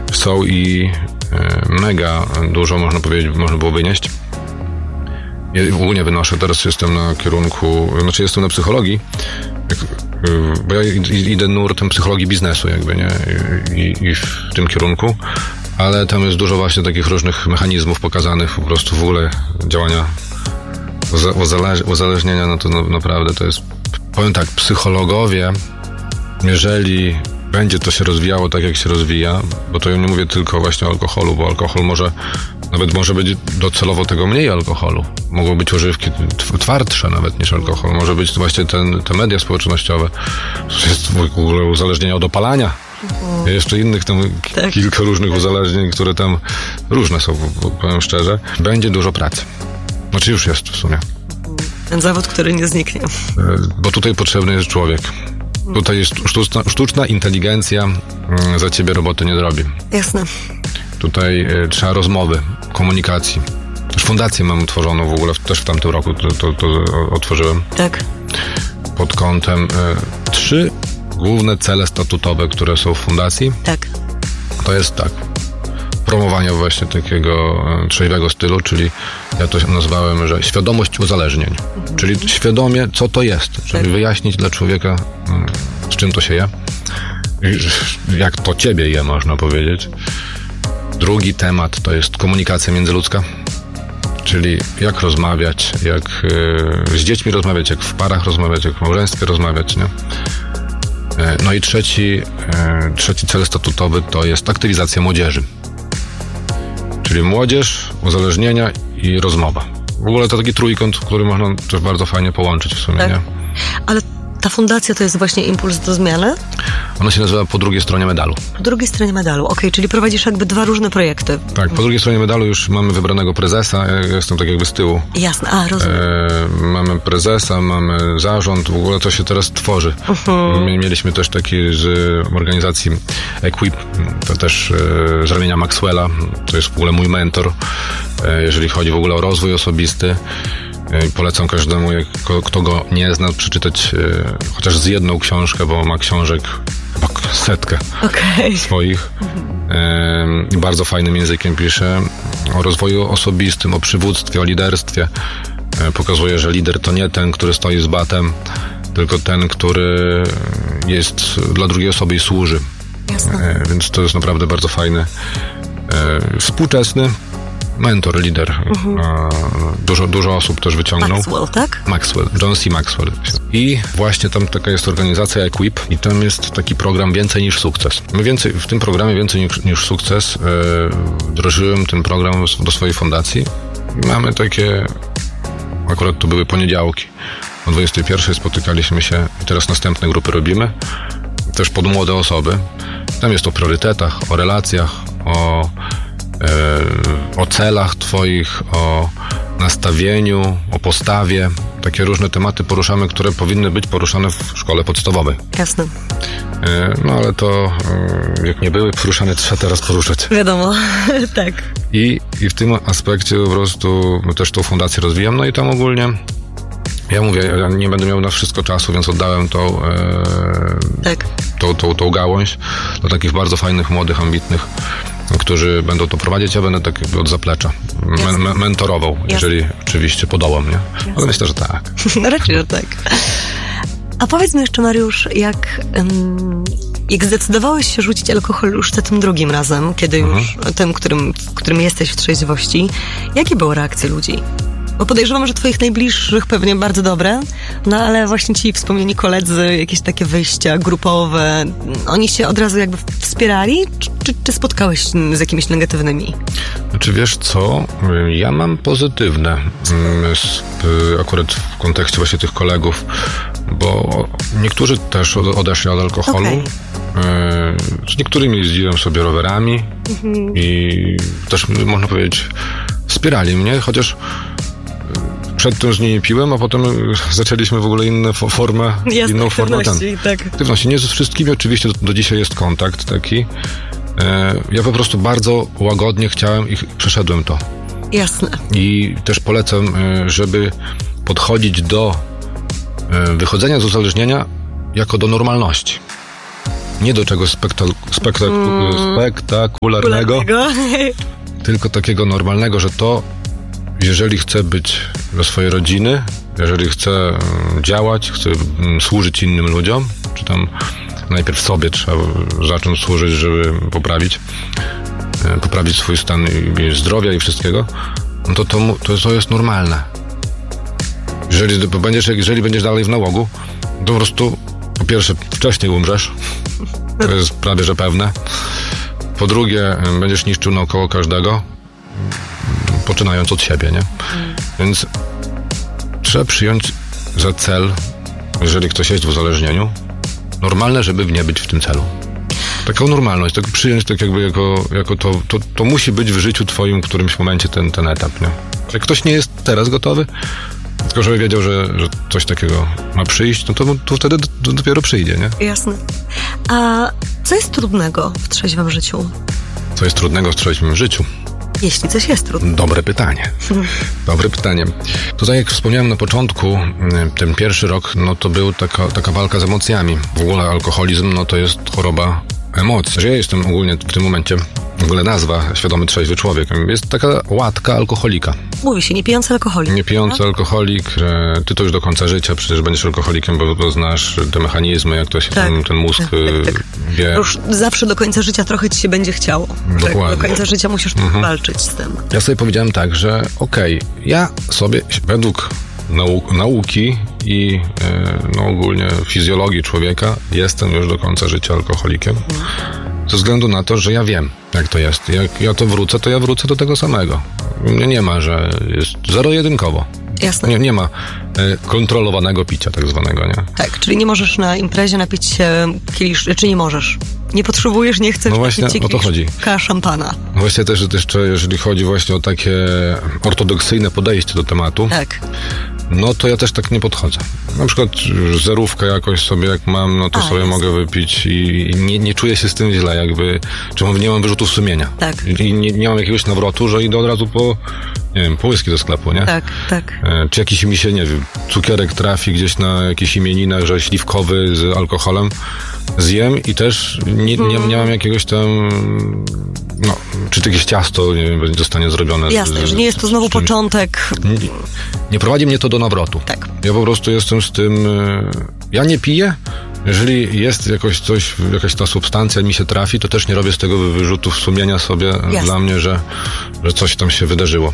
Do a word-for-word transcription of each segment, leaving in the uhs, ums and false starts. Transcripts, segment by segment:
są i mega dużo, można powiedzieć, można było wynieść. Ja ogólnie wynoszę, teraz jestem na kierunku, znaczy jestem na psychologii, bo ja idę nurtem psychologii biznesu jakby, nie? I, i w tym kierunku, ale tam jest dużo właśnie takich różnych mechanizmów pokazanych, po prostu w ogóle działania uzależ- uzależnienia, no to no, naprawdę to jest, powiem tak, psychologowie, jeżeli będzie to się rozwijało tak, jak się rozwija, bo to ja nie mówię tylko właśnie o alkoholu, bo alkohol może, nawet może być docelowo tego mniej alkoholu. Mogą być używki twardsze nawet niż alkohol. Może być właśnie ten, te media społecznościowe. Jest w ogóle uzależnienia od opalania. Mhm. Jeszcze innych tam tak. kilka różnych uzależnień, które tam różne są, powiem szczerze. Będzie dużo pracy. Znaczy już jest w sumie. Ten zawód, który nie zniknie. Bo tutaj potrzebny jest człowiek. Tutaj jest sztuczna, sztuczna inteligencja za ciebie roboty nie zrobi. Jasne. Tutaj y, trzeba rozmowy, komunikacji. Też fundację mam utworzoną w ogóle, też w tamtym roku to, to, to otworzyłem. Tak. Pod kątem y, trzy główne cele statutowe, które są w fundacji. Tak. To jest tak. Promowanie właśnie takiego y, trzeźwego stylu, czyli ja to nazwałem, że świadomość uzależnień. Mhm. Czyli świadomie, co to jest, żeby tak. wyjaśnić dla człowieka, y, z czym to się je. I, jak to ciebie je, można powiedzieć. Drugi temat to jest komunikacja międzyludzka, czyli jak rozmawiać, jak yy, z dziećmi rozmawiać, jak w parach rozmawiać, jak w małżeństwie rozmawiać, nie? Yy, no i trzeci, yy, trzeci cel statutowy to jest aktywizacja młodzieży, czyli młodzież, uzależnienia i rozmowa. W ogóle to taki trójkąt, który można też bardzo fajnie połączyć w sumie, tak. nie? Ale ta fundacja to jest właśnie impuls do zmiany? Ona się nazywa Po drugiej stronie medalu. Po drugiej stronie medalu, okej, okay, czyli prowadzisz jakby dwa różne projekty. Tak, po drugiej stronie medalu już mamy wybranego prezesa, ja jestem tak jakby z tyłu. Jasne, a rozumiem. E, mamy prezesa, mamy zarząd, w ogóle to się teraz tworzy. Uh-huh. Mieliśmy też taki z organizacji Equip, to też e, z ramienia Maxwella, to jest w ogóle mój mentor, e, jeżeli chodzi w ogóle o rozwój osobisty. Polecam każdemu, jak, kto go nie zna, przeczytać e, chociaż z jedną książkę, bo ma książek chyba setkę okay. swoich. E, bardzo fajnym językiem pisze o rozwoju osobistym, o przywództwie, o liderstwie. E, pokazuje, że lider to nie ten, który stoi z batem, tylko ten, który jest dla drugiej osoby i służy. Jasne. E, więc to jest naprawdę bardzo fajny, e, współczesny mentor, lider. Uh-huh. Dużo, dużo osób też wyciągnął. Maxwell, tak? Maxwell, John C. Maxwell. I właśnie tam taka jest organizacja Equip i tam jest taki program Więcej niż sukces. My więcej, w tym programie Więcej niż, niż sukces yy, wdrożyłem ten program do swojej fundacji. Mamy takie, akurat to były poniedziałki. O dwudziestej pierwszej spotykaliśmy się i teraz następne grupy robimy. Też pod młode osoby. Tam jest o priorytetach, o relacjach, o o celach twoich, o nastawieniu, o postawie. Takie różne tematy poruszamy, które powinny być poruszane w szkole podstawowej. Jasne. No ale to jak nie były poruszane, trzeba teraz poruszać. Wiadomo, tak. I, I w tym aspekcie po prostu też tą fundację rozwijam. No i tam ogólnie ja mówię, ja nie będę miał na wszystko czasu, więc oddałem tą, e, tak. tą, tą, tą gałąź do takich bardzo fajnych, młodych, ambitnych, którzy będą to prowadzić, ja będę tak jakby od zaplecza men, men, mentorował, Jasne. jeżeli oczywiście podołam, nie? Jasne. Ale myślę, że tak. No raczej, że tak. A powiedz mi jeszcze, Mariusz, jak, um, jak zdecydowałeś się rzucić alkohol już za tym drugim razem, kiedy mhm. już tym, którym, w którym jesteś w trzeźwości, jakie były reakcje ludzi? Bo podejrzewam, że twoich najbliższych pewnie bardzo dobre, no ale właśnie ci wspomnieni koledzy, jakieś takie wyjścia grupowe, oni się od razu jakby wspierali, czy, czy, czy spotkałeś z jakimiś negatywnymi? Znaczy wiesz co, ja mam pozytywne, akurat w kontekście właśnie tych kolegów, bo niektórzy też odeszli od alkoholu, okay. Z niektórymi jeździłem sobie rowerami mhm. i też można powiedzieć wspierali mnie, chociaż przedtem z nimi piłem, a potem zaczęliśmy w ogóle inną formę, Jasne, inną formę aktywności, ten, tak. aktywności. Nie z wszystkimi oczywiście do, do dzisiaj jest kontakt taki. E, ja po prostu bardzo łagodnie chciałem i przeszedłem to. Jasne. I też polecam, żeby podchodzić do wychodzenia z uzależnienia jako do normalności. nie do czegoś spektak- spektak- mm. spektakularnego, tylko takiego normalnego, że to, jeżeli chcę być dla swojej rodziny, jeżeli chcę działać, chcę służyć innym ludziom, czy tam najpierw sobie trzeba zacząć służyć, żeby poprawić, poprawić swój stan zdrowia i wszystkiego, no to to, to, to jest normalne. Jeżeli będziesz, jeżeli będziesz dalej w nałogu, to po prostu po pierwsze wcześniej umrzesz, to jest prawie że pewne. Po drugie, będziesz niszczył naokoło każdego, poczynając od siebie, nie? Więc trzeba przyjąć za cel, jeżeli ktoś jest w uzależnieniu, normalne, żeby nie być w tym celu. Taką normalność, tak przyjąć tak jakby jako, jako to, to, to musi być w życiu twoim w którymś momencie ten, ten etap, nie? Jak ktoś nie jest teraz gotowy, tylko żeby wiedział, że, że coś takiego ma przyjść, no to, to wtedy do, dopiero przyjdzie, nie? Jasne. A co jest trudnego w trzeźwym życiu? Co jest trudnego w trzeźwym życiu? Jeśli coś jest trudne. Dobre pytanie. Dobre pytanie. Tutaj, jak wspomniałem na początku, ten pierwszy rok, no to był taka, taka walka z emocjami. W ogóle alkoholizm, no to jest choroba emocji. Że ja jestem ogólnie w tym momencie, w ogóle nazwa świadomy trzeźwy człowiek, jest taka łatka alkoholika. Mówi się, nie pijący alkoholik. Nie pijący alkoholik, że ty to już do końca życia przecież będziesz alkoholikiem, bo, bo znasz te mechanizmy, jak to się tak, ten, ten mózg tak, tak, tak. wie. Już zawsze do końca życia trochę ci się będzie chciało. Dokładnie. Tak, do końca życia musisz mhm. walczyć z tym. Ja sobie powiedziałem tak, że okej, okay, ja sobie według nau- nauki i e, no ogólnie fizjologii człowieka jestem już do końca życia alkoholikiem. Mhm. Ze względu na to, że ja wiem, jak to jest. Jak ja to wrócę, to ja wrócę do tego samego. Nie, nie ma, że jest zero-jedynkowo. Jasne. Nie, nie ma e, kontrolowanego picia tak zwanego, nie? Tak, czyli nie możesz na imprezie napić się kielisz, czy nie możesz. Nie potrzebujesz, nie chcesz no właśnie, napić się o to chodzi. szampana. No właśnie też, że jeszcze jeżeli chodzi właśnie o takie ortodoksyjne podejście do tematu, tak. no to ja też tak nie podchodzę. Na przykład zerówkę jakoś sobie jak mam, no to A, sobie jest. mogę wypić i nie, nie czuję się z tym źle, jakby, czy mam, nie mam wyrzutów sumienia. Tak. I nie, nie mam jakiegoś nawrotu, że idę od razu po, nie wiem, po whisky do sklepu, nie? Tak, tak. E, czy jakiś mi się, nie wiem, cukierek trafi gdzieś na jakichś imieninach, że śliwkowy z alkoholem zjem i też nie, nie, nie mam jakiegoś tam, no, czy jakieś ciasto, nie wiem, zostanie zrobione. Jasne, z, że nie jest to znowu czym, początek. Nie, nie prowadzi mnie to do nawrotu. Tak. Ja po prostu jestem z tym, ja nie piję, jeżeli jest jakoś coś, jakaś ta substancja mi się trafi, to też nie robię z tego wyrzutów sumienia sobie Jasne. dla mnie, że, że coś tam się wydarzyło.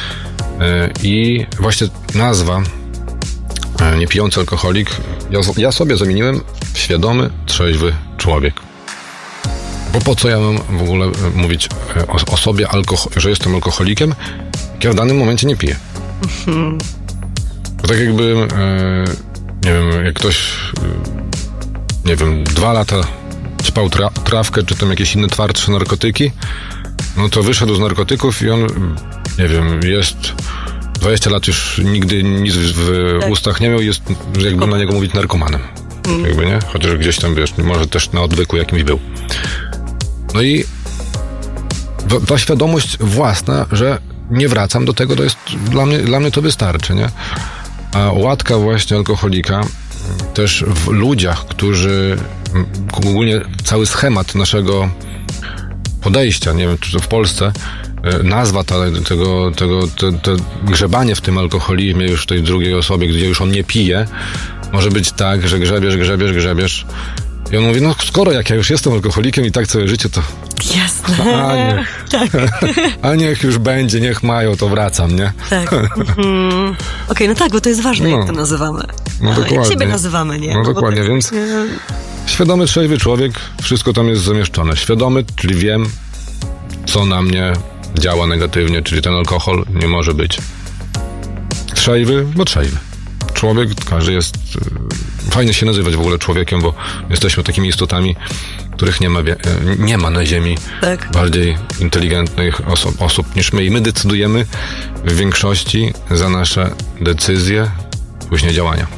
I właśnie nazwa niepijący alkoholik, ja, ja sobie zamieniłem świadomy, trzeźwy człowiek. Bo po co ja mam w ogóle mówić o, o sobie, alkohol, że jestem alkoholikiem, jak ja w danym momencie nie piję. Mm-hmm. To tak jakby, e, nie wiem, jak ktoś, nie wiem, dwa lata ćpał tra, trawkę, czy tam jakieś inne twardsze narkotyki, no to wyszedł z narkotyków i on, nie wiem, jest dwadzieścia lat już nigdy nic w, w tak. ustach nie miał i jest, jakby na niego mówić, narkomanem. Mm. Jakby, nie? Chociaż gdzieś tam, wiesz, może też na odwyku jakimś był. No i ta świadomość własna, że nie wracam do tego, to jest, dla mnie, dla mnie to wystarczy, nie? A łatka właśnie alkoholika też w ludziach, którzy ogólnie cały schemat naszego podejścia, nie wiem, czy to w Polsce, nazwa ta, tego, tego te, te grzebanie w tym alkoholizmie już w tej drugiej osobie, gdzie już on nie pije, może być tak, że grzebiesz, grzebiesz, grzebiesz i on mówi, no skoro jak ja już jestem alkoholikiem i tak całe życie, to jasne. A niech, tak. a niech już będzie, niech mają, to wracam, nie? Tak. Mhm. Okej, okay, no tak, bo to jest ważne, no. jak to nazywamy. No, no dokładnie. Jak siebie nazywamy, nie? No, no dokładnie, tak, więc świadomy, trzeźwy człowiek, wszystko tam jest zamieszczone. Świadomy, czyli wiem, co na mnie działa negatywnie, czyli ten alkohol nie może być. Trzeźwy, bo trzeźwy. Człowiek, każdy jest... Fajnie się nazywać w ogóle człowiekiem, bo jesteśmy takimi istotami, których nie ma, nie ma na ziemi tak. bardziej inteligentnych oso- osób niż my. I my decydujemy w większości za nasze decyzje, później działania.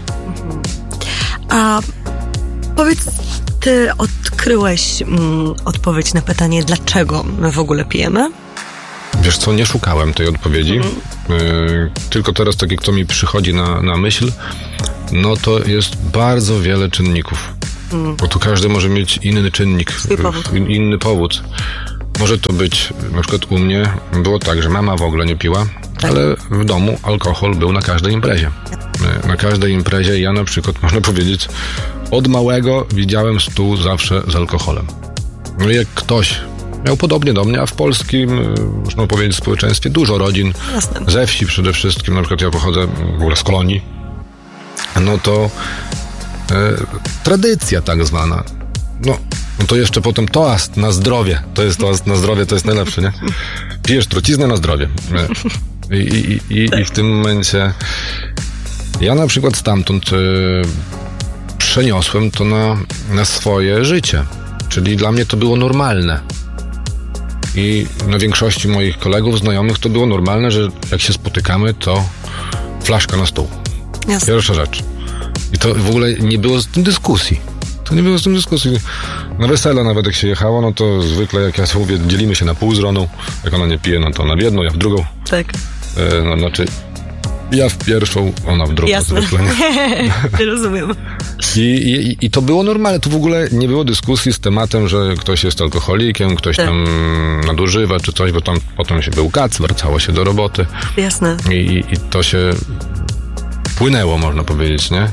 A powiedz, ty odkryłeś mm, odpowiedź na pytanie, dlaczego my w ogóle pijemy? Wiesz co, nie szukałem tej odpowiedzi, mm-hmm. y, tylko teraz takie, kto mi przychodzi na, na myśl, no to jest bardzo wiele czynników. Mm. Bo tu każdy może mieć inny czynnik, powód. inny powód. Może to być, na przykład u mnie było tak, że mama w ogóle nie piła, tak. ale w domu alkohol był na każdej imprezie. Na każdej imprezie ja na przykład, można powiedzieć, od małego widziałem stół zawsze z alkoholem. No i jak ktoś miał podobnie do mnie, a w polskim, można powiedzieć, społeczeństwie dużo rodzin, Jasne. ze wsi przede wszystkim, na przykład ja pochodzę w ogóle z kolonii, no to e, tradycja tak zwana. No, no to jeszcze potem toast na zdrowie. To jest toast na zdrowie, to jest najlepsze, nie? Pijesz truciznę na zdrowie. I, i, i, i w tym momencie ja na przykład stamtąd e, przeniosłem to na, na swoje życie. Czyli dla mnie to było normalne. I na większości moich kolegów, znajomych to było normalne, że jak się spotykamy, to flaszka na stół. Jasne. Pierwsza rzecz. I to w ogóle nie było z tym dyskusji. To nie było z tym dyskusji. Na wesele nawet jak się jechało, no to zwykle, jak ja mówię, dzielimy się na pół z Roną. Jak ona nie pije, no to ona w jedną, ja w drugą. Tak. E, no, znaczy, ja w pierwszą, ona w drugą. Jasne. Zwykle. Nie? Rozumiem. I, i, I to było normalne. Tu w ogóle nie było dyskusji z tematem, że ktoś jest alkoholikiem, ktoś tak. tam nadużywa czy coś, bo tam potem się był kac, wracało się do roboty. Jasne. I, i, i to się płynęło, można powiedzieć, nie?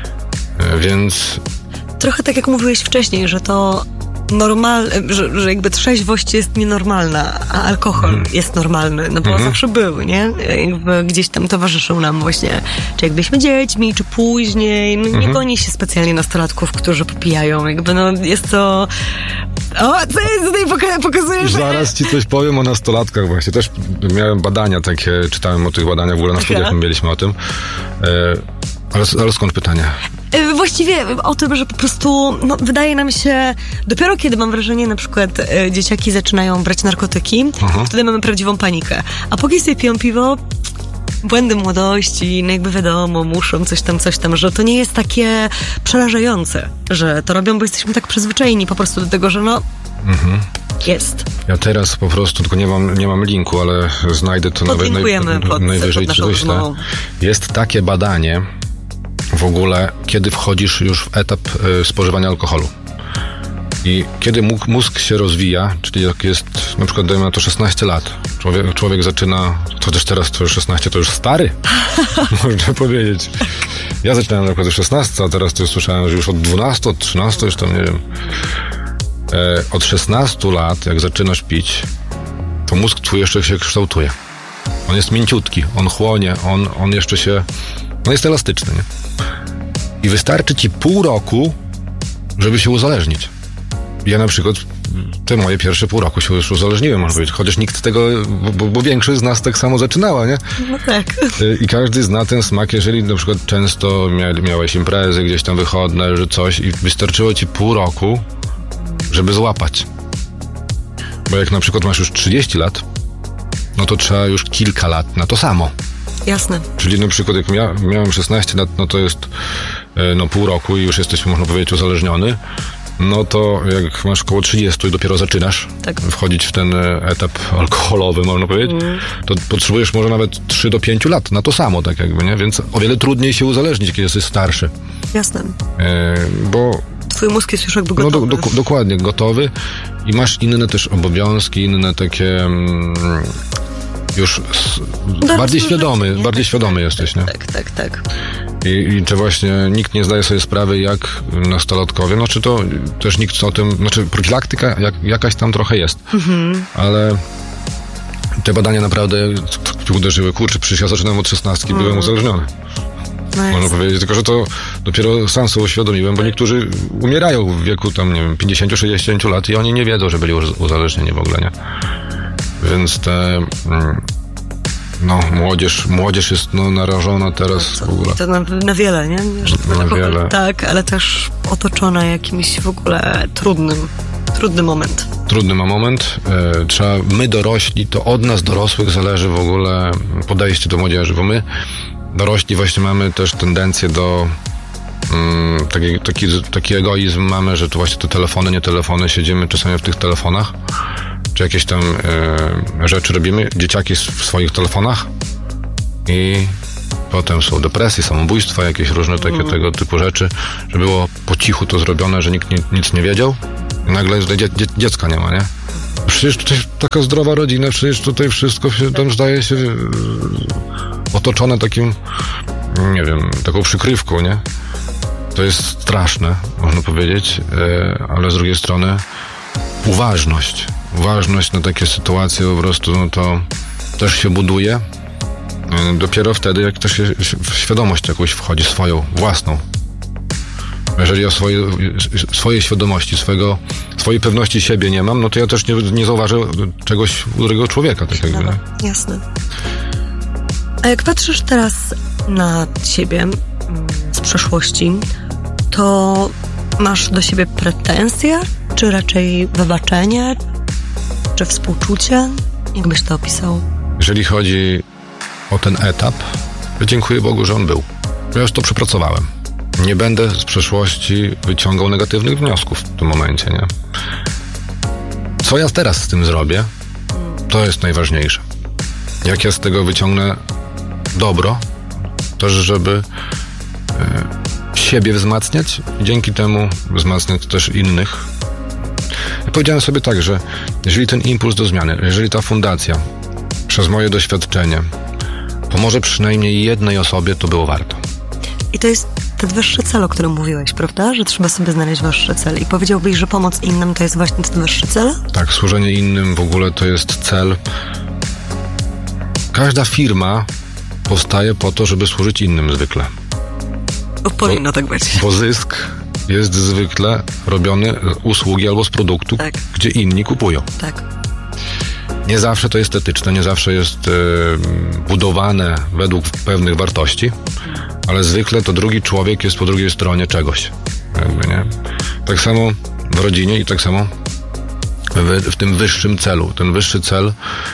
Więc... Trochę tak jak mówiłeś wcześniej, że to normal, że, że jakby trzeźwość jest nienormalna, a alkohol mm. jest normalny, no bo mm-hmm. zawsze był, nie? Jakby gdzieś tam towarzyszył nam właśnie, czy jak byliśmy dziećmi, czy później, no, nie mm-hmm. goni się specjalnie nastolatków, którzy popijają, jakby no jest to... O, co jest tutaj poka- pokazujesz? Zaraz ci coś powiem o nastolatkach właśnie, też miałem badania takie, czytałem o tych badaniach, w ogóle na studiach mieliśmy o tym, e, ale, ale skąd pytanie? Właściwie o tym, że po prostu no, wydaje nam się, dopiero kiedy mam wrażenie, na przykład e, dzieciaki zaczynają brać narkotyki, Aha. wtedy mamy prawdziwą panikę. A póki sobie piją piwo, błędy młodości, no jakby wiadomo, muszą coś tam, coś tam, że to nie jest takie przerażające, że to robią, bo jesteśmy tak przyzwyczajeni po prostu do tego, że no mhm. jest. Ja teraz po prostu, tylko nie mam, nie mam linku, ale znajdę to nawet naj, pod, najwyżej pod ci wyślę. Jest takie badanie w ogóle, kiedy wchodzisz już w etap y, spożywania alkoholu. I kiedy mózg się rozwija, czyli jak jest, na przykład dajmy na to szesnaście lat, człowiek, człowiek zaczyna, chociaż teraz to już szesnaście, to już stary, można powiedzieć. Ja zaczynałem na przykład od szesnastu, a teraz to już słyszałem, że już od dwunastu, od trzynastu, już tam nie wiem. E, od szesnastu lat, jak zaczynasz pić, to mózg twój jeszcze się kształtuje. On jest mięciutki, on chłonie, on, on jeszcze się, on jest elastyczny, nie? I wystarczy ci pół roku, żeby się uzależnić. Ja na przykład te moje pierwsze pół roku się już uzależniłem, można powiedzieć, chociaż nikt tego, bo, bo większość z nas tak samo zaczynała, nie? No tak. I każdy zna ten smak, jeżeli na przykład często mia, miałeś imprezy gdzieś tam wychodne, że coś i wystarczyło ci pół roku, żeby złapać. Bo jak na przykład masz już trzydzieści lat, no to trzeba już kilka lat na to samo. Jasne. Czyli na przykład jak ja miałem szesnaście lat, no to jest no pół roku i już jesteś, można powiedzieć, uzależniony. No to jak masz około trzydziestu i dopiero zaczynasz tak. wchodzić w ten etap alkoholowy, można powiedzieć, mm. to potrzebujesz może nawet trzy do pięciu lat na to samo, tak jakby, nie? Więc o wiele trudniej się uzależnić, kiedy jesteś starszy. Jasne. E, bo... Twój mózg jest już jakby gotowy. No do, do, dokładnie, gotowy i masz inne też obowiązki, inne takie... Mm, już s- bardziej świadomy, życie, bardziej tak, świadomy tak, jesteś, nie? Tak, tak, tak. I, I czy właśnie nikt nie zdaje sobie sprawy, jak nastolatkowie, no czy to też nikt o tym, znaczy profilaktyka jak, jakaś tam trochę jest, mhm. ale te badania naprawdę uderzyły, kurczę, przecież ja zaczynałem od szesnastki, mhm. byłem uzależniony. No można powiedzieć, tylko że to dopiero sam sobie uświadomiłem, bo niektórzy umierają w wieku tam, nie wiem, pięćdziesiąt sześćdziesiąt lat i oni nie wiedzą, że byli uzależnieni w ogóle, nie? Więc te... No, młodzież, młodzież jest no, narażona teraz no, w ogóle. To na, na wiele, nie? Że na na wiele. Tak, ale też otoczona jakimś w ogóle trudnym, trudny moment. Trudny ma moment. E, trzeba, my dorośli, to od nas dorosłych zależy w ogóle podejście do młodzieży, bo my dorośli właśnie mamy też tendencję do mm, taki, taki, taki egoizm mamy, że to właśnie te telefony, nie telefony, siedzimy czasami w tych telefonach. Czy jakieś tam e, rzeczy robimy, dzieciaki w swoich telefonach i Potem są depresje, samobójstwa, jakieś różne takie mm. tego typu rzeczy, że było po cichu to zrobione, że nikt nie, nic nie wiedział i nagle dzie, dzie, dziecka nie ma, nie? Przecież tutaj taka zdrowa rodzina, przecież tutaj wszystko się tam zdaje się otoczone takim, nie wiem, taką przykrywką, nie? To jest straszne, można powiedzieć, ale z drugiej strony uważność. Uważność na takie sytuacje po prostu, no to też się buduje. Dopiero wtedy, jak też w świadomość jakąś wchodzi, swoją, własną. Jeżeli ja swojej, swojej świadomości, swojego, swojej pewności siebie nie mam, no to ja też nie, nie zauważę czegoś u drugiego człowieka. Tak jakby, no, jasne. A jak patrzysz teraz na siebie z przeszłości, to masz do siebie pretensje, czy raczej wybaczenie, czy współczucie? Jak byś to opisał? Jeżeli chodzi o ten etap, to dziękuję Bogu, że on był. Ja już to przepracowałem. Nie będę z przeszłości wyciągał negatywnych wniosków w tym momencie, nie? Co ja teraz z tym zrobię, to jest najważniejsze. Jak ja z tego wyciągnę dobro, też żeby e, siebie wzmacniać i dzięki temu wzmacniać też innych. Ja powiedziałem sobie tak, że jeżeli ten impuls do zmiany, jeżeli ta fundacja przez moje doświadczenie pomoże przynajmniej jednej osobie, to było warto. I to jest ten wyższy cel, o którym mówiłeś, prawda? Że trzeba sobie znaleźć wyższy cel. I powiedziałbyś, że pomoc innym to jest właśnie ten wyższy cel? Tak, służenie innym w ogóle to jest cel. Każda firma powstaje po to, żeby służyć innym zwykle. O, powinno tak być. Bo zysk jest zwykle robiony z usługi albo z produktu, tak, gdzie inni kupują. Tak. Nie zawsze to jest etyczne, nie zawsze jest y, budowane według pewnych wartości, ale zwykle to drugi człowiek jest po drugiej stronie czegoś. Jakby, nie? Tak samo w rodzinie i tak samo w, w tym wyższym celu. Ten wyższy cel,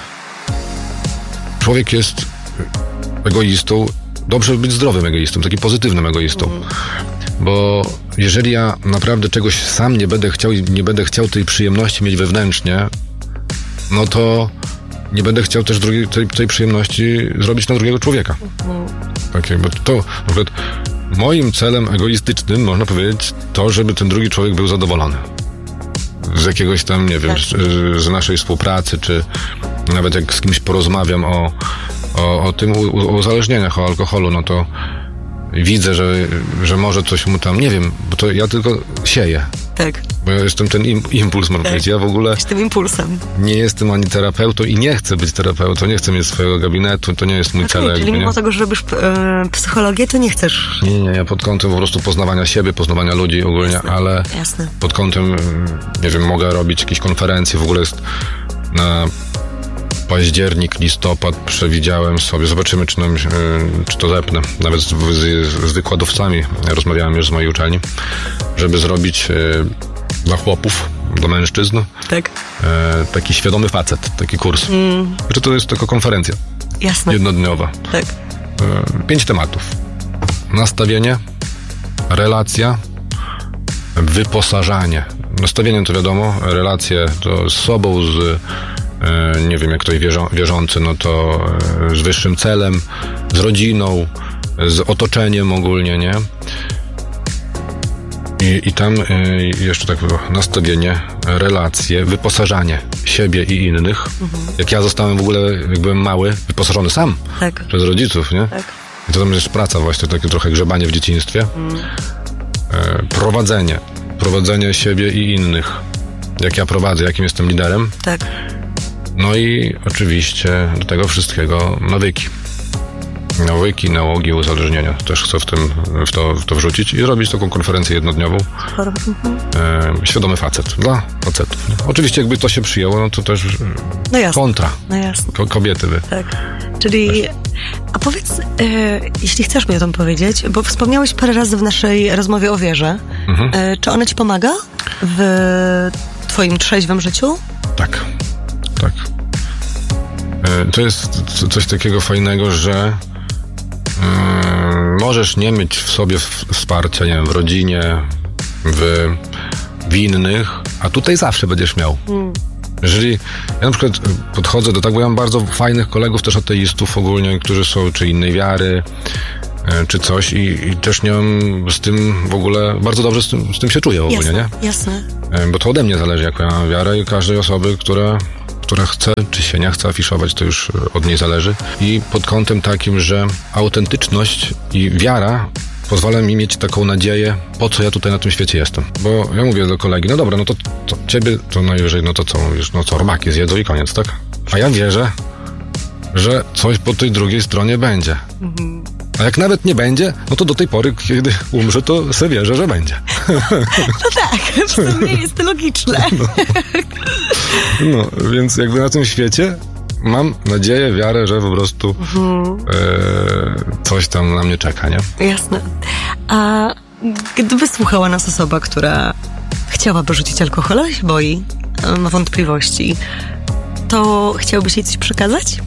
człowiek jest egoistą, dobrze być zdrowym egoistą, takim pozytywnym egoistą. Mm. Bo jeżeli ja naprawdę czegoś sam nie będę chciał i nie będę chciał tej przyjemności mieć wewnętrznie, no to nie będę chciał też drugiej, tej, tej przyjemności zrobić na drugiego człowieka. Mm. Tak jakby to, na przykład moim celem egoistycznym, można powiedzieć, to, żeby ten drugi człowiek był zadowolony. Z jakiegoś tam, nie wiem, z, z naszej współpracy, czy nawet jak z kimś porozmawiam o, o, o tym, o uzależnieniach, o alkoholu, no to widzę, że, że może coś mu tam, nie wiem, bo to ja tylko sieję. Tak. Bo ja jestem ten im, impuls, mam tak. powiedzieć. Ja w ogóle jestem impulsem. Nie jestem ani terapeutą i nie chcę być terapeutą, nie chcę mieć swojego gabinetu, to nie jest mój okay, cel. Czyli mimo nie? tego, że robisz e, psychologię, to nie chcesz? Nie, nie, ja pod kątem po prostu poznawania siebie, poznawania ludzi ogólnie, jasne, ale jasne. pod kątem, nie wiem, mogę robić jakieś konferencje, w ogóle jest na październik, listopad przewidziałem sobie, zobaczymy, czy, nam, czy to zepnę. Nawet z, z, z wykładowcami rozmawiałem już z mojej uczelni, żeby zrobić dla chłopów, dla mężczyzn tak. taki świadomy facet, taki kurs. Mm. Znaczy to jest tylko konferencja. Jasne. Jednodniowa. Tak. Pięć tematów. Nastawienie, relacja, wyposażanie. Nastawienie to wiadomo, relacje to z sobą, z nie wiem, jak ktoś wierzą, wierzący, no to z wyższym celem, z rodziną, z otoczeniem ogólnie, nie? I, i tam jeszcze tak było, nastawienie, relacje, wyposażanie siebie i innych. Mhm. Jak ja zostałem w ogóle, jak byłem mały, wyposażony sam tak. przez rodziców, nie? Tak. I to tam jest praca właśnie, takie trochę grzebanie w dzieciństwie. Mhm. Prowadzenie, prowadzenie siebie i innych. Jak ja prowadzę, jakim jestem liderem. Tak. No i oczywiście do tego wszystkiego nawyki. Nawyki, nałogi, uzależnienia. Też chcę w, tym, w, to, w to wrzucić i zrobić taką konferencję jednodniową. E, świadomy facet. Dla facetów. Nie? Oczywiście jakby to się przyjęło, no to też no jasne. kontra. No jasne. Ko- kobiety by. Tak. Czyli, też. A powiedz, e, jeśli chcesz mi o tym powiedzieć, bo wspomniałeś parę razy w naszej rozmowie o wierze. Mhm. E, czy ona ci pomaga w twoim trzeźwym życiu? Tak. Tak. To jest coś takiego fajnego, że możesz nie mieć w sobie wsparcia, nie wiem, w rodzinie, w, w innych, a tutaj zawsze będziesz miał. Hmm. Jeżeli ja na przykład podchodzę do tak, bo ja mam bardzo fajnych kolegów też ateistów ogólnie, którzy są czy innej wiary, czy coś i, i też nie mam z tym w ogóle, bardzo dobrze z tym, z tym się czuję ogólnie, jasne, nie? Jasne. Bo to ode mnie zależy, jaką ja mam wiarę i każdej osoby, która, która chce, czy się nie chce afiszować, to już od niej zależy. I pod kątem takim, że autentyczność i wiara pozwala mi mieć taką nadzieję, po co ja tutaj na tym świecie jestem. Bo ja mówię do kolegi, no dobra, no to, to ciebie to najwyżej, no to co mówisz, no co, robaki zjedzą i koniec, tak? A ja wierzę, że coś po tej drugiej stronie będzie. Mhm. A jak nawet nie będzie, no to do tej pory, kiedy umrze, to sobie wierzę, że będzie. No tak, w sumie jest to logiczne. No, no więc jakby na tym świecie mam nadzieję, wiarę, że po prostu mhm. e, coś tam na mnie czeka, nie? Jasne. A gdyby słuchała nas osoba, która chciałaby rzucić alkohol, ale się boi, ma wątpliwości, to chciałbyś jej coś przekazać?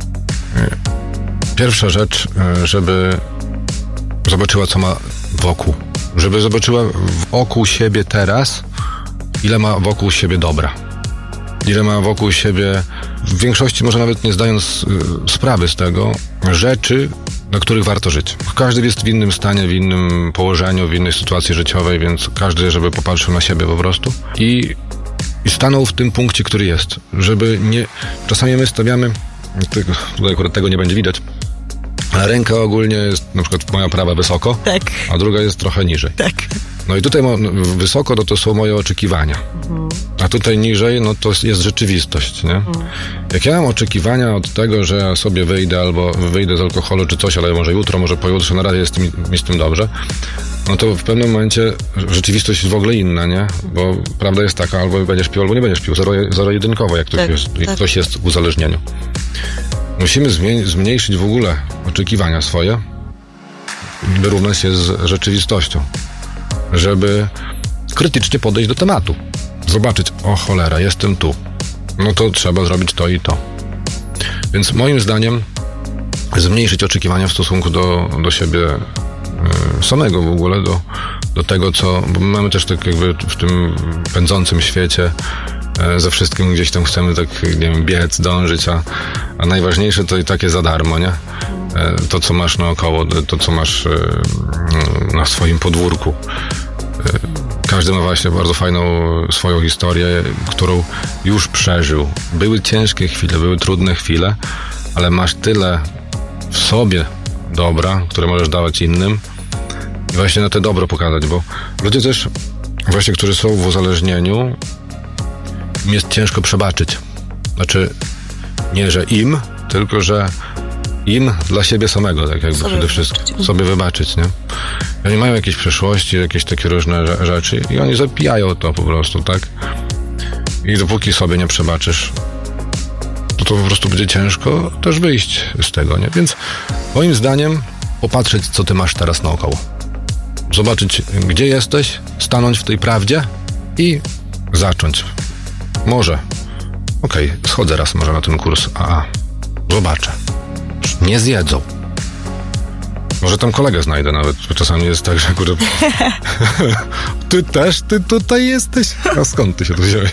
Pierwsza rzecz, żeby zobaczyła, co ma wokół. Żeby zobaczyła wokół siebie teraz, ile ma wokół siebie dobra. Ile ma wokół siebie, w większości może nawet nie zdając sprawy z tego, rzeczy, na których warto żyć. Każdy jest w innym stanie, w innym położeniu, w innej sytuacji życiowej, więc każdy, żeby popatrzył na siebie po prostu i, i stanął w tym punkcie, który jest. Żeby nie... Czasami my stawiamy, tutaj akurat tego nie będzie widać, ale ręka ogólnie jest na przykład moja prawa wysoko, tak. A druga jest trochę niżej. Tak. No i tutaj wysoko no to są moje oczekiwania. Mhm. A tutaj niżej, no to jest rzeczywistość, nie? Mhm. Jak ja mam oczekiwania od tego, że ja sobie wyjdę albo wyjdę z alkoholu czy coś, ale może jutro, może pojutrze, na razie jest mi, mi z tym dobrze, no to w pewnym momencie rzeczywistość jest w ogóle inna, nie? Bo prawda jest taka, albo będziesz pił, albo nie będziesz pił, zero, zero jedynkowo, jak, tak, jest, jak tak. Ktoś jest w uzależnieniu. Musimy zmieni- zmniejszyć w ogóle oczekiwania swoje, by równać się z rzeczywistością. Żeby krytycznie podejść do tematu. Zobaczyć, o cholera, jestem tu. No to trzeba zrobić to i to. Więc moim zdaniem zmniejszyć oczekiwania w stosunku do, do siebie y, samego w ogóle, do, do tego, co... Bo mamy też tak jakby w tym pędzącym świecie y, ze wszystkim gdzieś tam chcemy tak, nie wiem, biec, dążyć, a, a najważniejsze to i takie za darmo, nie? Y, to, co masz naokoło, to, co masz y, y, na swoim podwórku. Każdy ma właśnie bardzo fajną swoją historię, którą już przeżył. Były ciężkie chwile, były trudne chwile, ale masz tyle w sobie dobra, które możesz dawać innym i właśnie na te dobro pokazać, bo ludzie też właśnie, którzy są w uzależnieniu, im jest ciężko przebaczyć. Znaczy nie, że im, tylko że im dla siebie samego, tak jakby sobie przede wszystkim. Wybaczyć. Sobie wybaczyć, nie? I oni mają jakieś przeszłości, jakieś takie różne rzeczy i oni zapijają to po prostu, tak? I dopóki sobie nie przebaczysz, to to po prostu będzie ciężko też wyjść z tego, nie? Więc moim zdaniem popatrzeć, co ty masz teraz naokoło. Zobaczyć, gdzie jesteś, stanąć w tej prawdzie i zacząć. Może. Okej, okay, schodzę raz może na ten kurs A A. Zobaczę. Nie zjedzą. Może tam kolegę znajdę nawet, bo czasami jest tak, że kurde... Ty też? Ty tutaj jesteś? A skąd ty się tu wziąłeś?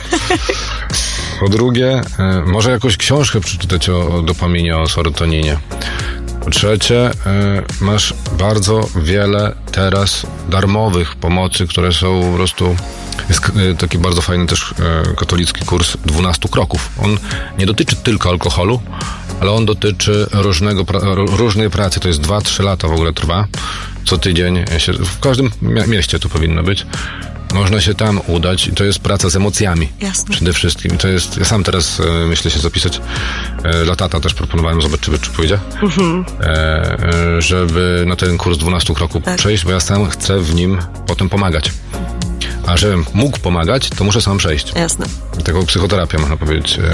Po drugie, może jakąś książkę przeczytać o, o dopaminie, o serotoninie. Po trzecie, masz bardzo wiele teraz darmowych pomocy, które są po prostu... Jest taki bardzo fajny też katolicki kurs dwunastu kroków. On nie dotyczy tylko alkoholu, ale on dotyczy różnego, różnej pracy. To jest dwa trzy lata w ogóle trwa. Co tydzień. Się, w każdym mieście to powinno być. Można się tam udać i to jest praca z emocjami. Jasne. Przede wszystkim. To jest, ja sam teraz e, myślę się zapisać. E, dla tata też proponowałem, zobaczymy, czy pójdzie. Mhm. E, żeby na ten kurs dwunastu kroków tak. przejść, bo ja sam chcę w nim potem pomagać. A żebym mógł pomagać, to muszę sam przejść. Jasne. Taką psychoterapię, można powiedzieć, e,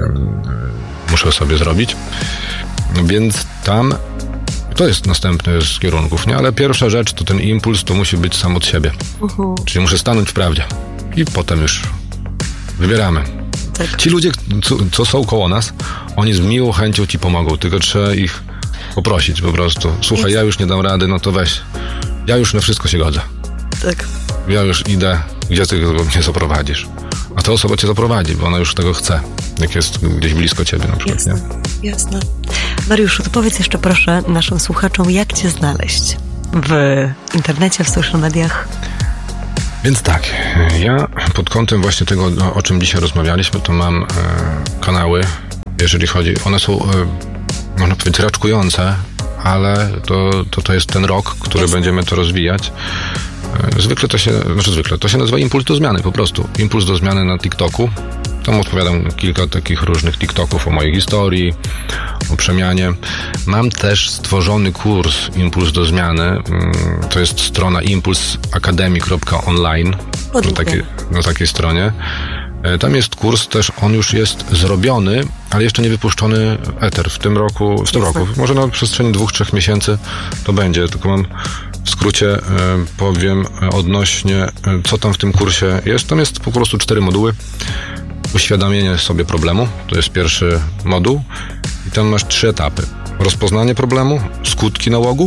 muszę sobie zrobić. Więc tam to jest następny z kierunków, nie? Ale pierwsza rzecz to ten impuls to musi być sam od siebie. Uh-huh. Czyli muszę stanąć w prawdzie. I potem już wybieramy. Tak. Ci ludzie, co, co są koło nas, oni z miłą chęcią ci pomogą, tylko trzeba ich poprosić po prostu. Słuchaj, ja już nie dam rady, no to weź. Ja już na wszystko się godzę. Tak. Ja już idę, gdzie ty mnie zaprowadzisz. a ta osoba cię zaprowadzi, bo ona już tego chce, jak jest gdzieś blisko ciebie na przykład. Jasne, nie? Jasne. Mariuszu, to powiedz jeszcze proszę naszym słuchaczom, jak cię znaleźć w internecie, w social mediach? Więc tak, ja pod kątem właśnie tego, o czym dzisiaj rozmawialiśmy, to mam e, kanały, jeżeli chodzi, one są, e, można powiedzieć, raczkujące, ale to, to, to jest ten rok, który Jasne. będziemy to rozwijać. E, zwykle to się, znaczy zwykle, to się nazywa Impuls do Zmiany po prostu. Impuls do Zmiany na TikToku. Tam odpowiadam kilka takich różnych TikToków o mojej historii, o przemianie. Mam też stworzony kurs Impuls do Zmiany. To jest strona impuls academy kropka online na takiej, na takiej stronie. Tam jest kurs też, on już jest zrobiony, ale jeszcze nie wypuszczony eter. W tym roku, w tym roku, może na przestrzeni dwóch, trzech miesięcy to będzie. Tylko mam w skrócie powiem odnośnie, co tam w tym kursie jest. Tam jest po prostu cztery moduły. Uświadomienie sobie problemu, to jest pierwszy moduł i tam masz trzy etapy. Rozpoznanie problemu, skutki nałogu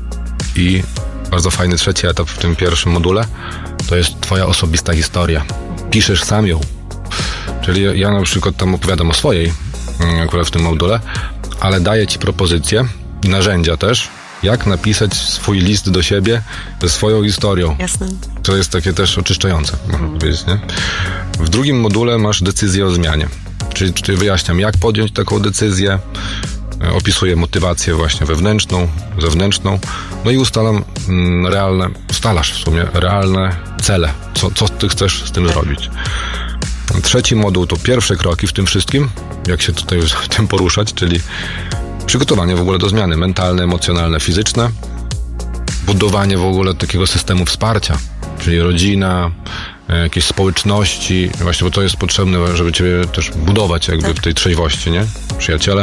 i bardzo fajny trzeci etap w tym pierwszym module, to jest twoja osobista historia. Piszesz sam ją. Czyli ja na przykład tam opowiadam o swojej, akurat w tym module, ale daję ci propozycje, narzędzia też, jak napisać swój list do siebie ze swoją historią. Jasne. To jest takie też oczyszczające, można mm. powiedzieć, nie? W drugim module masz decyzję o zmianie. Czyli, czyli wyjaśniam, jak podjąć taką decyzję, opisuję motywację właśnie wewnętrzną, zewnętrzną, no i ustalam mm, realne, ustalasz w sumie realne cele, co, co ty chcesz z tym tak. zrobić. Trzeci moduł to pierwsze kroki w tym wszystkim, jak się tutaj w tym poruszać, czyli przygotowanie w ogóle do zmiany mentalne, emocjonalne, fizyczne, budowanie w ogóle takiego systemu wsparcia, czyli rodzina, jakieś społeczności, właśnie, bo to jest potrzebne, żeby ciebie też budować jakby tak. w tej trzeźwości, nie? Przyjaciele.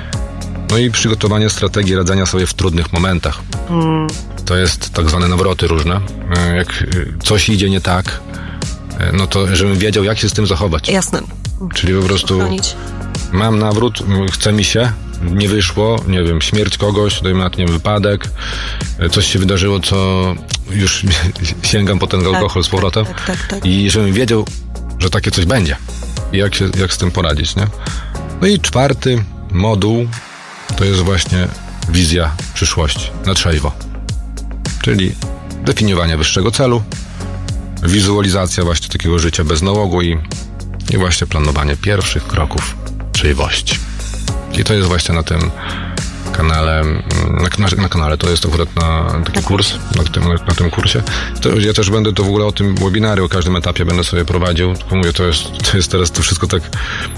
No i przygotowanie strategii radzenia sobie w trudnych momentach. Mm. To jest tak zwane nawroty różne. Jak coś idzie nie tak, no to żebym wiedział, jak się z tym zachować. Jasne. Czyli po prostu Ochronić. mam nawrót, chce mi się, nie wyszło, nie wiem, śmierć kogoś, dajmy na to, nie wiem, wypadek, coś się wydarzyło, co już sięgam po ten tak, alkohol z powrotem tak, tak, tak, tak. i żebym wiedział, że takie coś będzie i jak, się, jak z tym poradzić, nie? No i czwarty moduł to jest właśnie wizja przyszłości na trzeźwo, czyli definiowanie wyższego celu, wizualizacja właśnie takiego życia bez nałogu i, i właśnie planowanie pierwszych kroków trzeźwości. I to jest właśnie na tym kanale, na, na kanale, to jest akurat na taki kurs, na tym, na tym kursie. To ja też będę to w ogóle o tym webinarium, o każdym etapie będę sobie prowadził. Tylko mówię, to jest, to jest teraz to wszystko tak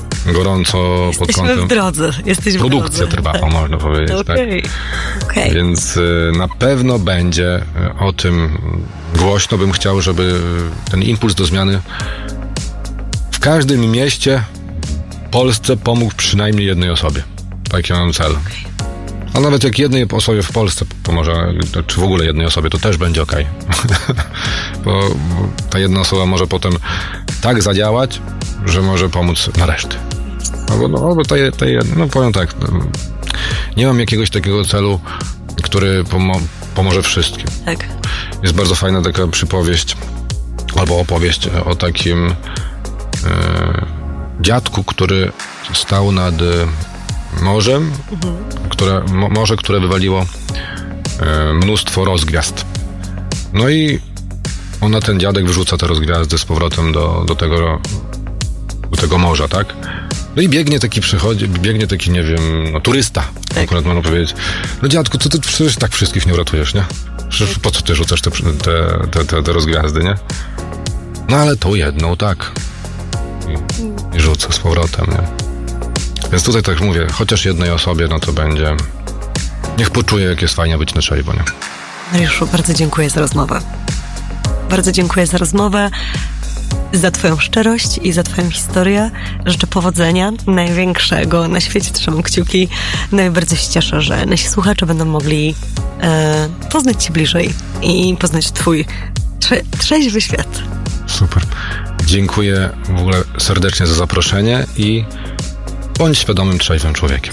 gorąco Jesteśmy pod kątem. w drodze. Jesteśmy Produkcja w drodze. trwa, o, można powiedzieć, okay. tak. Okay. Więc y, na pewno będzie o tym głośno. Bym chciał, żeby ten impuls do zmiany w każdym mieście w Polsce pomógł przynajmniej jednej osobie. Taki mam cel. A nawet jak jednej osobie w Polsce pomoże, czy w ogóle jednej osobie, to też będzie okej. Okay. bo, bo ta jedna osoba może potem tak zadziałać, że może pomóc na resztę. Albo, no, albo ta, ta, no powiem tak, nie mam jakiegoś takiego celu, który pomo- pomoże wszystkim. Tak. Jest bardzo fajna taka przypowieść, albo opowieść o takim e, dziadku, który stał nad morzem, mhm. które, mo, morze, które wywaliło e, mnóstwo rozgwiazd. No i on na ten dziadek wyrzuca te rozgwiazdy z powrotem do, do tego do tego morza, tak? No i biegnie taki przychodzi, biegnie taki, nie wiem, no turysta, tak. akurat można powiedzieć. No dziadku, to ty przecież tak wszystkich nie uratujesz, nie? Przecież po co ty rzucasz te, te, te, te, te rozgwiazdy, nie? No ale tą jedną, tak. I, i rzuca z powrotem, nie? Więc tutaj tak mówię, chociaż jednej osobie, no to będzie... Niech poczuje, jak jest fajnie być na trzeźwo, nie? Mariuszu, bardzo dziękuję za rozmowę. Bardzo dziękuję za rozmowę, za twoją szczerość i za twoją historię. Życzę powodzenia, największego na świecie, trzymam kciuki. No i bardzo się cieszę, że nasi słuchacze będą mogli e, poznać cię bliżej i poznać twój trze- trzeźwy świat. Super. Dziękuję w ogóle serdecznie za zaproszenie i bądź świadomym, trzeźwym człowiekiem.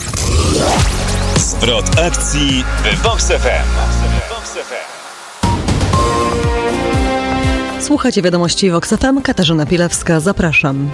Zwrot akcji w Vox F M. Słuchajcie wiadomości Vox F M, Katarzyna Pilewska, zapraszam.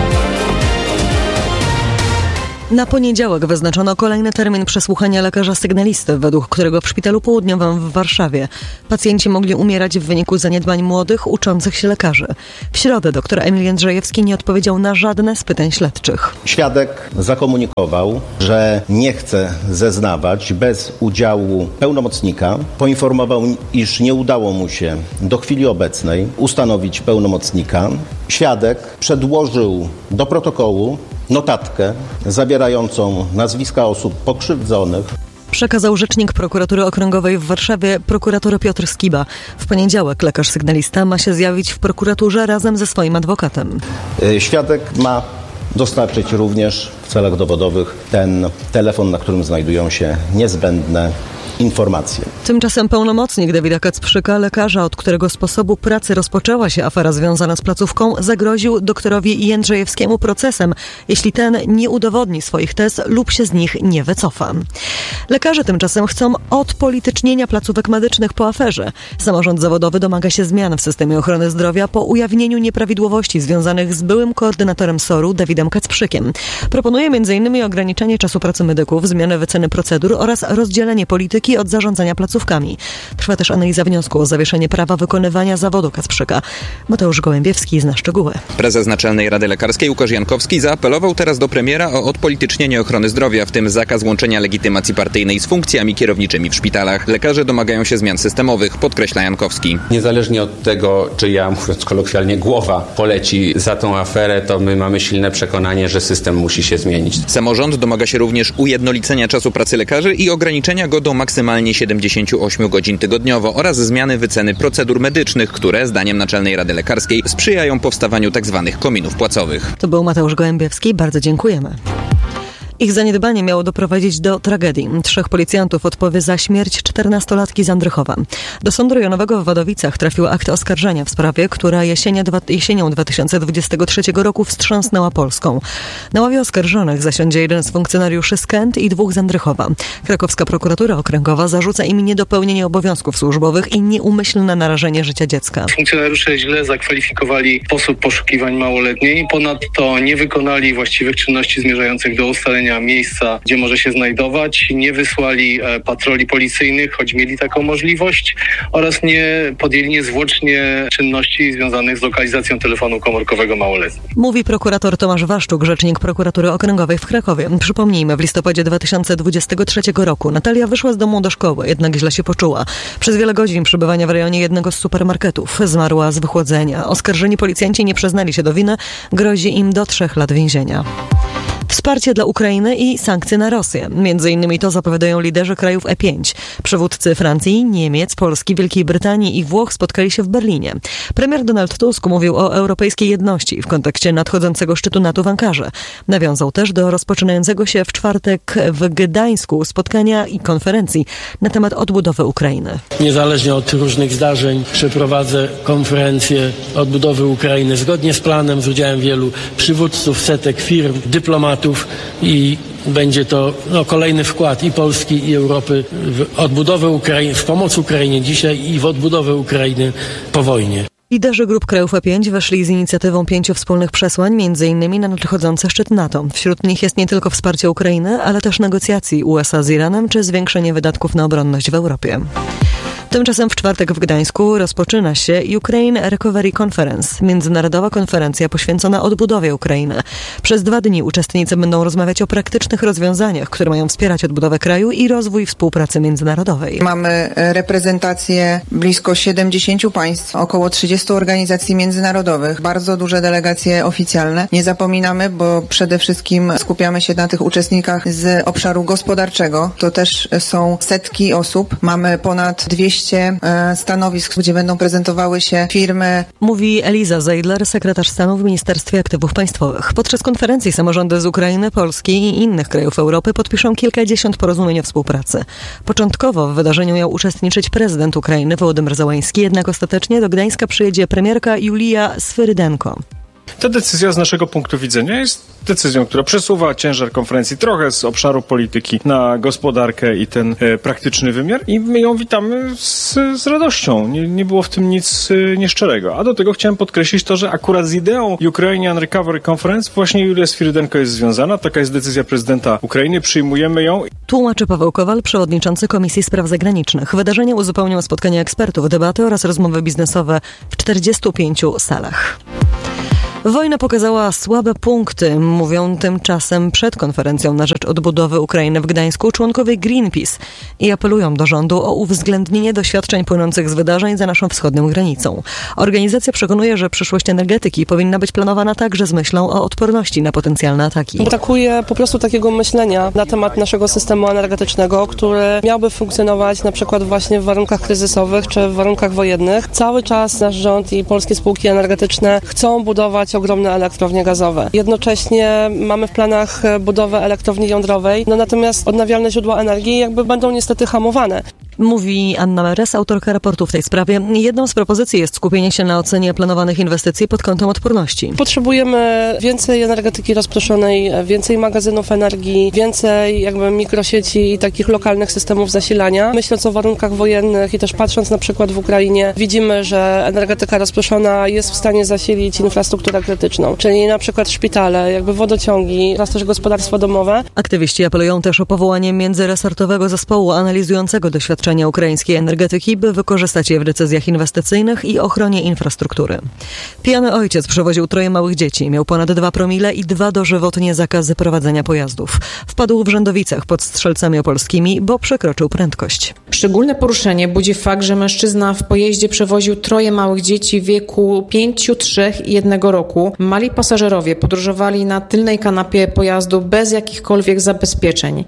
Na poniedziałek wyznaczono kolejny termin przesłuchania lekarza sygnalisty, według którego w Szpitalu Południowym w Warszawie pacjenci mogli umierać w wyniku zaniedbań młodych, uczących się lekarzy. W środę dr Emil Jędrzejewski nie odpowiedział na żadne z pytań śledczych. Świadek zakomunikował, że nie chce zeznawać bez udziału pełnomocnika. Poinformował, iż nie udało mu się do chwili obecnej ustanowić pełnomocnika. Świadek przedłożył do protokołu notatkę zawierającą nazwiska osób pokrzywdzonych. Przekazał rzecznik prokuratury okręgowej w Warszawie, prokurator Piotr Skiba. W poniedziałek lekarz sygnalista ma się zjawić w prokuraturze razem ze swoim adwokatem. Świadek ma dostarczyć również w celach dowodowych ten telefon, na którym znajdują się niezbędne informacje. Tymczasem pełnomocnik Dawida Kacprzyka, lekarza, od którego sposobu pracy rozpoczęła się afera związana z placówką, zagroził doktorowi Jędrzejewskiemu procesem, jeśli ten nie udowodni swoich tez lub się z nich nie wycofa. Lekarze tymczasem chcą odpolitycznienia placówek medycznych po aferze. Samorząd zawodowy domaga się zmian w systemie ochrony zdrowia po ujawnieniu nieprawidłowości związanych z byłym koordynatorem S O R-u Dawidem Kacprzykiem. Proponuje między innymi ograniczenie czasu pracy medyków, zmianę wyceny procedur oraz rozdzielenie polityki od zarządzania placówkami. Trwa też analiza wniosku o zawieszenie prawa wykonywania zawodu Kacprzyka. Mateusz Gołębiewski zna szczegóły. Prezes Naczelnej Rady Lekarskiej Łukasz Jankowski zaapelował teraz do premiera o odpolitycznienie ochrony zdrowia, w tym zakaz łączenia legitymacji partyjnej z funkcjami kierowniczymi w szpitalach. Lekarze domagają się zmian systemowych, podkreśla Jankowski. Niezależnie od tego, czy ja, mówiąc kolokwialnie, głowa poleci za tą aferę, to my mamy silne przekonanie, że system musi się zmienić. Samorząd domaga się również ujednolicenia czasu pracy lekarzy i ograniczenia go do maksymalnie siedemdziesiąt osiem godzin tygodniowo oraz zmiany wyceny procedur medycznych, które, zdaniem Naczelnej Rady Lekarskiej, sprzyjają powstawaniu tzw. kominów płacowych. To był Mateusz Gołębiewski. Bardzo dziękujemy. Ich zaniedbanie miało doprowadzić do tragedii. Trzech policjantów odpowie za śmierć czternastolatki z Andrychowa. Do Sądu Rejonowego w Wadowicach trafił akt oskarżenia w sprawie, która jesienią, jesienią dwa tysiące dwudziestego trzeciego roku wstrząsnęła Polską. Na ławie oskarżonych zasiądzie jeden z funkcjonariuszy z Kęt i dwóch z Andrychowa. Krakowska prokuratura okręgowa zarzuca im niedopełnienie obowiązków służbowych i nieumyślne narażenie życia dziecka. Funkcjonariusze źle zakwalifikowali sposób poszukiwań małoletniej. Ponadto nie wykonali właściwych czynności zmierzających do ustalenia miejsca, gdzie może się znajdować, nie wysłali e, patroli policyjnych, choć mieli taką możliwość, oraz nie podjęli niezwłocznie czynności związanych z lokalizacją telefonu komórkowego małoletnich. Mówi prokurator Tomasz Waszczuk, rzecznik prokuratury okręgowej w Krakowie. Przypomnijmy, w listopadzie dwa tysiące dwudziestego trzeciego roku Natalia wyszła z domu do szkoły, jednak źle się poczuła. Przez wiele godzin przebywania w rejonie jednego z supermarketów zmarła z wychłodzenia. Oskarżeni policjanci nie przyznali się do winy, grozi im do trzech lat więzienia. Wsparcie dla Ukrainy i sankcje na Rosję. Między innymi to zapowiadają liderzy krajów E pięć. Przywódcy Francji, Niemiec, Polski, Wielkiej Brytanii i Włoch spotkali się w Berlinie. Premier Donald Tusk mówił o europejskiej jedności w kontekście nadchodzącego szczytu NATO w Ankarze. Nawiązał też do rozpoczynającego się w czwartek w Gdańsku spotkania i konferencji na temat odbudowy Ukrainy. Niezależnie od różnych zdarzeń przeprowadzę konferencję odbudowy Ukrainy zgodnie z planem, z udziałem wielu przywódców, setek firm, dyplomatów i będzie to no, kolejny wkład i Polski, i Europy w odbudowę Ukrainy, w pomoc Ukrainie dzisiaj i w odbudowę Ukrainy po wojnie. Liderzy grup krajów E pięć weszli z inicjatywą pięciu wspólnych przesłań, między innymi na nadchodzący szczyt NATO. Wśród nich jest nie tylko wsparcie Ukrainy, ale też negocjacji U S A z Iranem czy zwiększenie wydatków na obronność w Europie. Tymczasem w czwartek w Gdańsku rozpoczyna się Ukraine Recovery Conference, międzynarodowa konferencja poświęcona odbudowie Ukrainy. Przez dwa dni uczestnicy będą rozmawiać o praktycznych rozwiązaniach, które mają wspierać odbudowę kraju i rozwój współpracy międzynarodowej. Mamy reprezentację blisko siedemdziesięciu państw, około trzydziestu organizacji międzynarodowych, bardzo duże delegacje oficjalne. Nie zapominamy, bo przede wszystkim skupiamy się na tych uczestnikach z obszaru gospodarczego. To też są setki osób. Mamy ponad dwieście stanowisk, gdzie będą prezentowały się firmy. Mówi Eliza Zeidler, sekretarz stanu w Ministerstwie Aktywów Państwowych. Podczas konferencji samorządy z Ukrainy, Polski i innych krajów Europy podpiszą kilkadziesiąt porozumień o współpracy. Początkowo w wydarzeniu miał uczestniczyć prezydent Ukrainy Wołodymyr Zełański, jednak ostatecznie do Gdańska przyjedzie premierka Julija Swyrydenko. Ta decyzja z naszego punktu widzenia jest decyzją, która przesuwa ciężar konferencji trochę z obszaru polityki na gospodarkę i ten e, praktyczny wymiar i my ją witamy z, z radością. Nie, nie było w tym nic e, nieszczerego. A do tego chciałem podkreślić to, że akurat z ideą Ukrainian Recovery Conference właśnie Julia Swirydenko jest związana. Taka jest decyzja prezydenta Ukrainy. Przyjmujemy ją. Tłumaczy Paweł Kowal, przewodniczący Komisji Spraw Zagranicznych. Wydarzenie uzupełnią spotkania ekspertów, debaty oraz rozmowy biznesowe w czterdziestu pięciu salach. Wojna pokazała słabe punkty, mówią tymczasem przed konferencją na rzecz odbudowy Ukrainy w Gdańsku członkowie Greenpeace i apelują do rządu o uwzględnienie doświadczeń płynących z wydarzeń za naszą wschodnią granicą. Organizacja przekonuje, że przyszłość energetyki powinna być planowana także z myślą o odporności na potencjalne ataki. Brakuje po prostu takiego myślenia na temat naszego systemu energetycznego, który miałby funkcjonować na przykład właśnie w warunkach kryzysowych czy w warunkach wojennych. Cały czas nasz rząd i polskie spółki energetyczne chcą budować ogromne elektrownie gazowe. Jednocześnie mamy w planach budowę elektrowni jądrowej, no natomiast odnawialne źródła energii jakby będą niestety hamowane. Mówi Anna Meres, autorka raportu w tej sprawie. Jedną z propozycji jest skupienie się na ocenie planowanych inwestycji pod kątem odporności. Potrzebujemy więcej energetyki rozproszonej, więcej magazynów energii, więcej jakby mikrosieci i takich lokalnych systemów zasilania. Myśląc o warunkach wojennych i też patrząc na przykład w Ukrainie, widzimy, że energetyka rozproszona jest w stanie zasilić infrastrukturę krytyczną, czyli na przykład szpitale, jakby wodociągi oraz też gospodarstwa domowe. Aktywiści apelują też o powołanie międzyresortowego zespołu analizującego doświadczenia ukraińskiej energetyki, by wykorzystać je w decyzjach inwestycyjnych i ochronie infrastruktury. Pijany ojciec przewoził troje małych dzieci, miał ponad dwa promile i dwa dożywotnie zakazy prowadzenia pojazdów. Wpadł w Rzędowicach pod Strzelcami Opolskimi, bo przekroczył prędkość. Szczególne poruszenie budzi fakt, że mężczyzna w pojeździe przewoził troje małych dzieci w wieku pięciu, trzech i jednego roku. Mali pasażerowie podróżowali na tylnej kanapie pojazdu bez jakichkolwiek zabezpieczeń.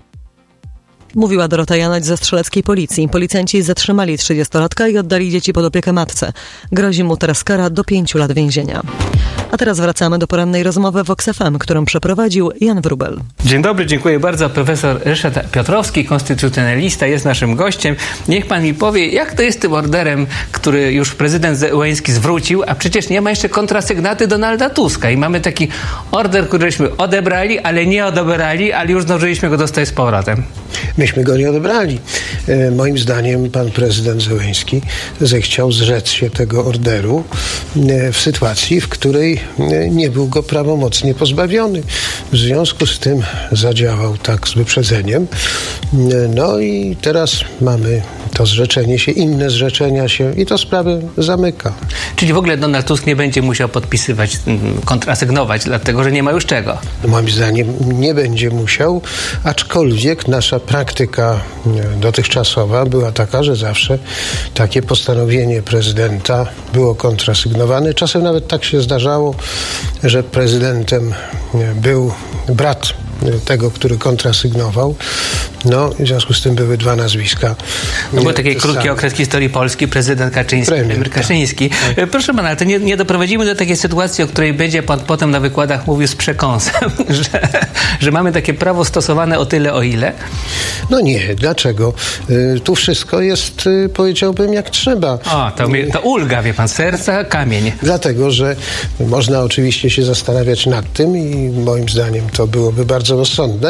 Mówiła Dorota Janoć ze strzeleckiej policji. Policjanci zatrzymali trzydziestolatka i oddali dzieci pod opiekę matce. Grozi mu teraz kara do pięciu lat więzienia. A teraz wracamy do porannej rozmowy w Vox F M, którą przeprowadził Jan Wróbel. Dzień dobry, dziękuję bardzo. Profesor Ryszard Piotrowski, konstytucjonalista, jest naszym gościem. Niech pan mi powie, jak to jest z tym orderem, który już prezydent Zełenski zwrócił, a przecież nie ma jeszcze kontrasygnaty Donalda Tuska. I mamy taki order, któryśmy odebrali, ale nie odebrali, ale już zdążyliśmy go dostać z powrotem. Myśmy go nie odebrali. E, moim zdaniem pan prezydent Zełenski zechciał zrzec się tego orderu e, w sytuacji, w której e, nie był go prawomocnie pozbawiony. W związku z tym zadziałał tak z wyprzedzeniem. E, no i teraz mamy to zrzeczenie się, inne zrzeczenia się i to sprawę zamyka. Czyli w ogóle Donald Tusk nie będzie musiał podpisywać, kontrasygnować, dlatego że nie ma już czego. Moim zdaniem nie będzie musiał, aczkolwiek nasza praktyka dotychczasowa była taka, że zawsze takie postanowienie prezydenta było kontrasygnowane. Czasem nawet tak się zdarzało, że prezydentem był brat tego, który kontrasygnował. No, w związku z tym były dwa nazwiska. No był taki krótki okres historii Polski, prezydent Kaczyński, premier, premier Kaczyński. Tak. Proszę pana, ale to nie, nie doprowadzimy do takiej sytuacji, o której będzie pan potem na wykładach mówił z przekąsem, że, że mamy takie prawo stosowane o tyle, o ile? No nie, dlaczego? Y, tu wszystko jest, y, powiedziałbym, jak trzeba. O, to, mi, to ulga, wie pan, serca, kamień. Dlatego, że można oczywiście się zastanawiać nad tym i moim zdaniem to byłoby bardzo rozsądne,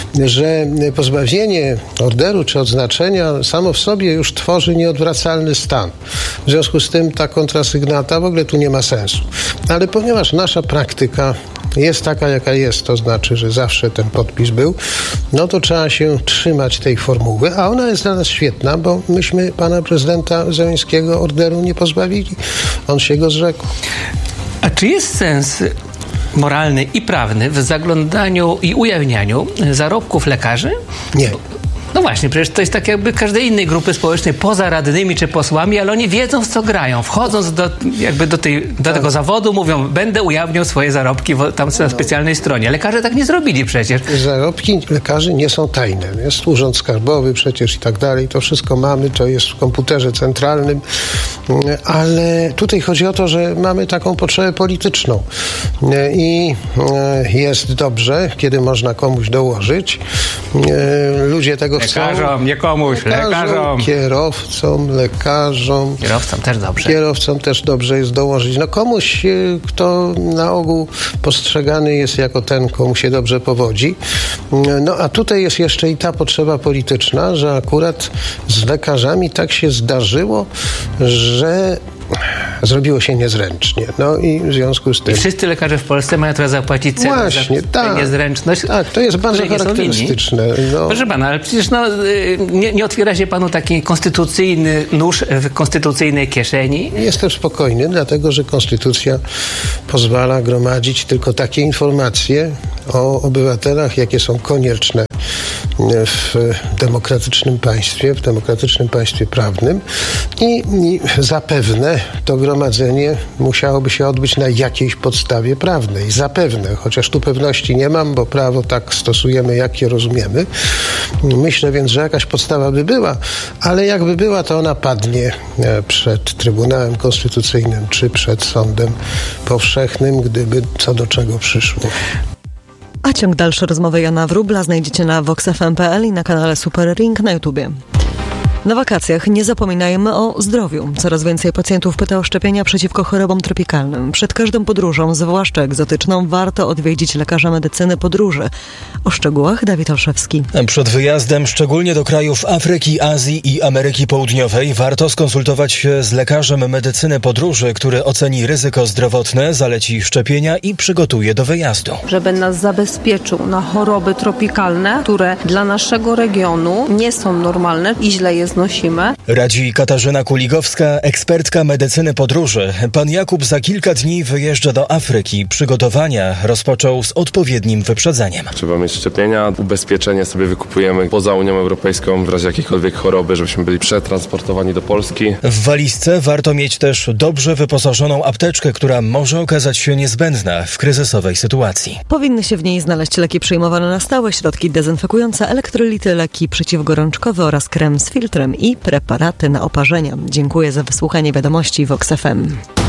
że pozbawienie orderu czy odznaczenia samo w sobie już tworzy nieodwracalny stan. W związku z tym ta kontrasygnata w ogóle tu nie ma sensu. Ale ponieważ nasza praktyka jest taka, jaka jest, to znaczy, że zawsze ten podpis był, no to trzeba się trzymać tej formuły, a ona jest dla nas świetna, bo myśmy pana prezydenta Zełenskiego orderu nie pozbawili. On się go zrzekł. A czy jest sens moralny i prawny w zaglądaniu i ujawnianiu zarobków lekarzy? Nie. No właśnie, przecież to jest tak jakby każdej innej grupy społecznej poza radnymi czy posłami, ale oni wiedzą, w co grają. Wchodząc do, jakby do, tej, do tego zawodu, mówią, będę ujawniał swoje zarobki tam na specjalnej stronie. Lekarze tak nie zrobili przecież. Zarobki lekarzy nie są tajne. Jest urząd skarbowy przecież i tak dalej. To wszystko mamy, to jest w komputerze centralnym. Ale tutaj chodzi o to, że mamy taką potrzebę polityczną. I jest dobrze, kiedy można komuś dołożyć. Ludzie tego chcą. Lekarzom, nie komuś, lekarzom. lekarzom. Kierowcom, lekarzom. Kierowcom też dobrze. Kierowcom też dobrze jest dołożyć. No komuś, kto na ogół postrzegany jest jako ten, komu się dobrze powodzi. No a tutaj jest jeszcze i ta potrzeba polityczna, że akurat z lekarzami tak się zdarzyło, że zrobiło się niezręcznie. No i w związku z tym... I wszyscy lekarze w Polsce mają teraz zapłacić cenę Właśnie, za tak, niezręczność. Tak, to jest bardzo charakterystyczne. No. Proszę pana, ale przecież no, nie, nie otwiera się panu taki konstytucyjny nóż w konstytucyjnej kieszeni? Jestem spokojny, dlatego że konstytucja pozwala gromadzić tylko takie informacje o obywatelach, jakie są konieczne w demokratycznym państwie, w demokratycznym państwie prawnym i, i zapewne to gromadzenie musiałoby się odbyć na jakiejś podstawie prawnej. Zapewne, chociaż tu pewności nie mam, bo prawo tak stosujemy, jak je rozumiemy. Myślę więc, że jakaś podstawa by była, ale jakby była, to ona padnie przed Trybunałem Konstytucyjnym czy przed Sądem Powszechnym, gdyby co do czego przyszło. A ciąg dalszy rozmowy Jana Wróbla znajdziecie na vox f m kropka p l i na kanale Super Ring na YouTubie. Na wakacjach nie zapominajmy o zdrowiu. Coraz więcej pacjentów pyta o szczepienia przeciwko chorobom tropikalnym. Przed każdą podróżą, zwłaszcza egzotyczną, warto odwiedzić lekarza medycyny podróży. O szczegółach Dawid Olszewski. Przed wyjazdem, szczególnie do krajów Afryki, Azji i Ameryki Południowej, warto skonsultować się z lekarzem medycyny podróży, który oceni ryzyko zdrowotne, zaleci szczepienia i przygotuje do wyjazdu. Żeby nas zabezpieczył na choroby tropikalne, które dla naszego regionu nie są normalne i źle je znosimy. Radzi Katarzyna Kuligowska, ekspertka medycyny podróży. Pan Jakub za kilka dni wyjeżdża do Afryki. Przygotowania rozpoczął z odpowiednim wyprzedzeniem. Trzeba mieć szczepienia, ubezpieczenie sobie wykupujemy poza Unią Europejską w razie jakiejkolwiek choroby, żebyśmy byli przetransportowani do Polski. W walizce warto mieć też dobrze wyposażoną apteczkę, która może okazać się niezbędna w kryzysowej sytuacji. Powinny się w niej znaleźć leki przyjmowane na stałe, środki dezynfekujące, elektrolity, leki przeciwgorączkowe oraz krem z filtrem i preparaty na oparzenia. Dziękuję za wysłuchanie wiadomości Vox F M.